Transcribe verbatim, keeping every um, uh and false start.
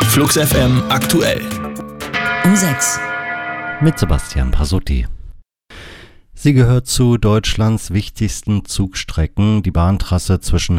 Flux F M aktuell. Um sechs. Mit Sebastian Pasutti. Sie gehört zu Deutschlands wichtigsten Zugstrecken. Die Bahntrasse zwischen